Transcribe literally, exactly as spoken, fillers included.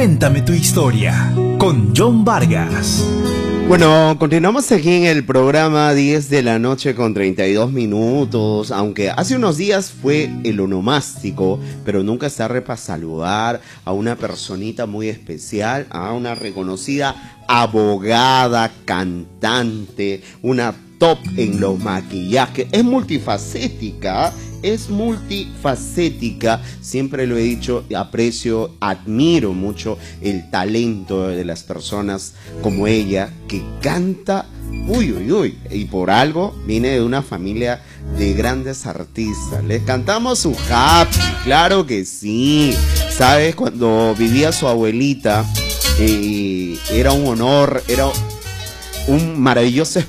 Cuéntame tu historia con John Vargas. Bueno, continuamos aquí en el programa diez de la noche con treinta y dos minutos, aunque hace unos días fue el onomástico, pero nunca está para saludar a una personita muy especial, a una reconocida abogada, cantante, una top en los maquillajes, es multifacética, es multifacética, siempre lo he dicho, aprecio, admiro mucho el talento de las personas como ella, que canta, uy, uy, uy, y por algo viene de una familia de grandes artistas. Le cantamos su Happy, claro que sí, ¿sabes? Cuando vivía su abuelita, eh, era un honor, era un maravilloso